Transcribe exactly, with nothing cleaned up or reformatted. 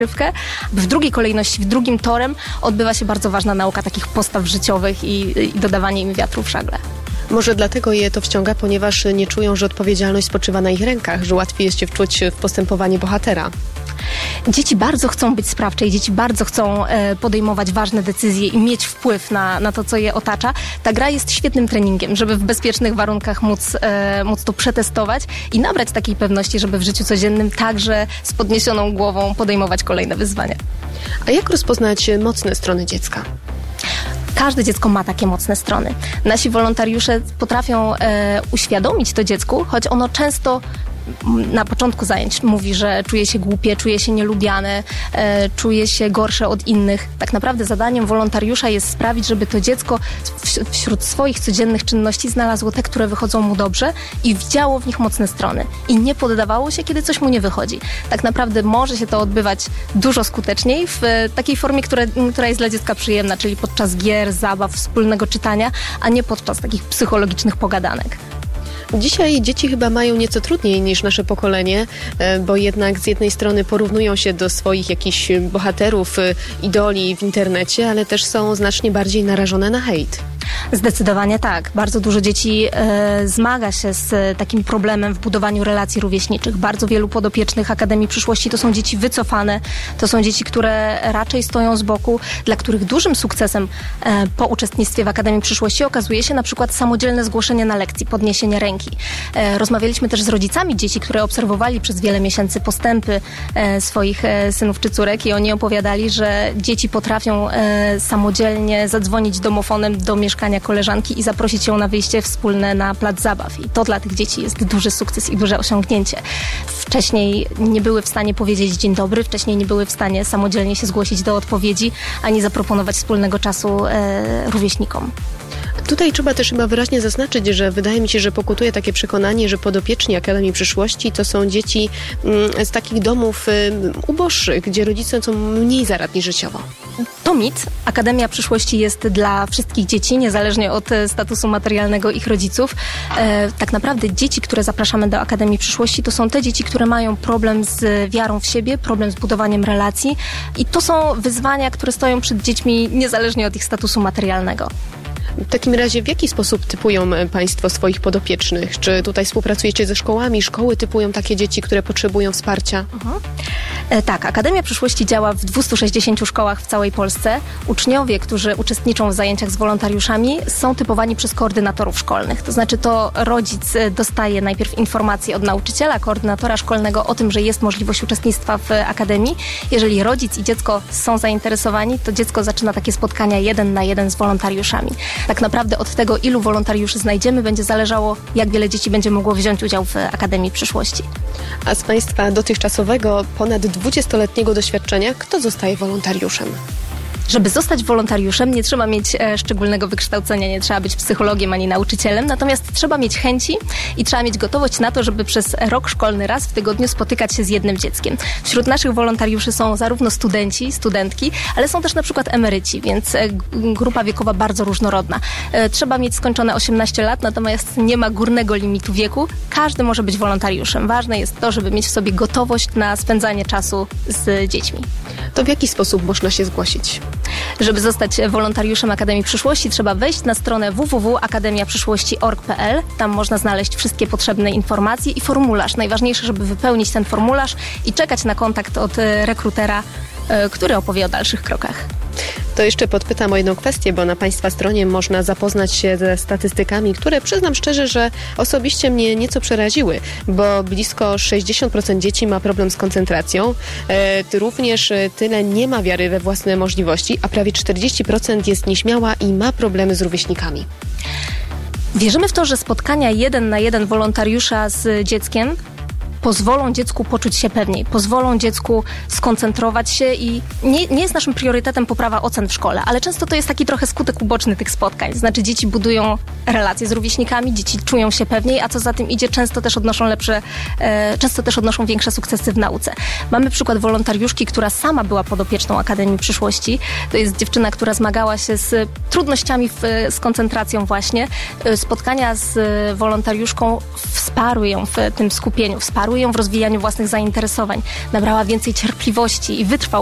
W drugiej kolejności, w drugim torem odbywa się bardzo ważna nauka takich postaw życiowych i, i dodawanie im wiatru w żagle. Może dlatego je to wciąga, ponieważ nie czują, że odpowiedzialność spoczywa na ich rękach, że łatwiej jest się wczuć w postępowanie bohatera. Dzieci bardzo chcą być sprawcze i dzieci bardzo chcą e, podejmować ważne decyzje i mieć wpływ na, na to, co je otacza. Ta gra jest świetnym treningiem, żeby w bezpiecznych warunkach móc, e, móc to przetestować i nabrać takiej pewności, żeby w życiu codziennym także z podniesioną głową podejmować kolejne wyzwania. A jak rozpoznać mocne strony dziecka? Każde dziecko ma takie mocne strony. Nasi wolontariusze potrafią e, uświadomić to dziecku, choć ono często na początku zajęć mówi, że czuje się głupie, czuje się nielubiane, e, czuje się gorsze od innych. Tak naprawdę zadaniem wolontariusza jest sprawić, żeby to dziecko w, wśród swoich codziennych czynności znalazło te, które wychodzą mu dobrze i widziało w nich mocne strony. I nie poddawało się, kiedy coś mu nie wychodzi. Tak naprawdę może się to odbywać dużo skuteczniej w e, takiej formie, która, która jest dla dziecka przyjemna, czyli podczas gier, zabaw, wspólnego czytania, a nie podczas takich psychologicznych pogadanek. Dzisiaj dzieci chyba mają nieco trudniej niż nasze pokolenie, bo jednak z jednej strony porównują się do swoich jakichś bohaterów, idoli w internecie, ale też są znacznie bardziej narażone na hejt. Zdecydowanie tak. Bardzo dużo dzieci e, zmaga się z takim problemem w budowaniu relacji rówieśniczych. Bardzo wielu podopiecznych Akademii Przyszłości to są dzieci wycofane, to są dzieci, które raczej stoją z boku, dla których dużym sukcesem e, po uczestnictwie w Akademii Przyszłości okazuje się na przykład samodzielne zgłoszenie na lekcji, podniesienie ręki. E, rozmawialiśmy też z rodzicami dzieci, które obserwowali przez wiele miesięcy postępy e, swoich e, synów czy córek i oni opowiadali, że dzieci potrafią e, samodzielnie zadzwonić domofonem do mieszkania koleżanki i zaprosić ją na wyjście wspólne na plac zabaw. I to dla tych dzieci jest duży sukces i duże osiągnięcie. Wcześniej nie były w stanie powiedzieć dzień dobry, wcześniej nie były w stanie samodzielnie się zgłosić do odpowiedzi, ani zaproponować wspólnego czasu e, rówieśnikom. Tutaj trzeba też chyba wyraźnie zaznaczyć, że wydaje mi się, że pokutuje takie przekonanie, że podopieczni Akademii Przyszłości to są dzieci mm, z takich domów y, uboższych, gdzie rodzice są mniej zaradni życiowo. To mit. Akademia Przyszłości jest dla wszystkich dzieci, niezależnie od statusu materialnego ich rodziców. E, tak naprawdę dzieci, które zapraszamy do Akademii Przyszłości, to są te dzieci, które mają problem z wiarą w siebie, problem z budowaniem relacji i to są wyzwania, które stoją przed dziećmi niezależnie od ich statusu materialnego. W takim razie w jaki sposób typują Państwo swoich podopiecznych? Czy tutaj współpracujecie ze szkołami? Szkoły typują takie dzieci, które potrzebują wsparcia? Mhm. E, tak, Akademia Przyszłości działa w dwustu sześćdziesięciu szkołach w całej Polsce. Uczniowie, którzy uczestniczą w zajęciach z wolontariuszami, są typowani przez koordynatorów szkolnych. To znaczy to rodzic dostaje najpierw informację od nauczyciela, koordynatora szkolnego o tym, że jest możliwość uczestnictwa w Akademii. Jeżeli rodzic i dziecko są zainteresowani, to dziecko zaczyna takie spotkania jeden na jeden z wolontariuszami. Tak naprawdę od tego, ilu wolontariuszy znajdziemy, będzie zależało, jak wiele dzieci będzie mogło wziąć udział w Akademii Przyszłości. A z Państwa dotychczasowego, ponad dwudziestoletniego doświadczenia, kto zostaje wolontariuszem? Żeby zostać wolontariuszem, nie trzeba mieć e, szczególnego wykształcenia, nie trzeba być psychologiem ani nauczycielem, natomiast trzeba mieć chęci i trzeba mieć gotowość na to, żeby przez rok szkolny raz w tygodniu spotykać się z jednym dzieckiem. Wśród naszych wolontariuszy są zarówno studenci, studentki, ale są też na przykład emeryci, więc e, grupa wiekowa bardzo różnorodna. E, trzeba mieć skończone osiemnaście lat, natomiast nie ma górnego limitu wieku. Każdy może być wolontariuszem. Ważne jest to, żeby mieć w sobie gotowość na spędzanie czasu z dziećmi. To w jaki sposób można się zgłosić? Żeby zostać wolontariuszem Akademii Przyszłości, trzeba wejść na stronę w w w kropka akademia przyszłości kropka org kropka p l. Tam można znaleźć wszystkie potrzebne informacje i formularz. Najważniejsze, żeby wypełnić ten formularz i czekać na kontakt od rekrutera, który opowie o dalszych krokach. To jeszcze podpytam o jedną kwestię, bo na Państwa stronie można zapoznać się ze statystykami, które przyznam szczerze, że osobiście mnie nieco przeraziły, bo blisko sześćdziesiąt procent dzieci ma problem z koncentracją, e, również tyle nie ma wiary we własne możliwości, a prawie czterdzieści procent jest nieśmiała i ma problemy z rówieśnikami. Wierzymy w to, że spotkania jeden na jeden wolontariusza z dzieckiem pozwolą dziecku poczuć się pewniej, pozwolą dziecku skoncentrować się i nie, nie jest naszym priorytetem poprawa ocen w szkole, ale często to jest taki trochę skutek uboczny tych spotkań. Znaczy dzieci budują relacje z rówieśnikami, dzieci czują się pewniej, a co za tym idzie, często też odnoszą lepsze, e, często też odnoszą większe sukcesy w nauce. Mamy przykład wolontariuszki, która sama była podopieczną Akademii Przyszłości. To jest dziewczyna, która zmagała się z trudnościami w, z koncentracją właśnie. Spotkania z wolontariuszką wsparły ją w tym skupieniu, wsparły wsparły ją w rozwijaniu własnych zainteresowań. Nabrała więcej cierpliwości i wytrwałości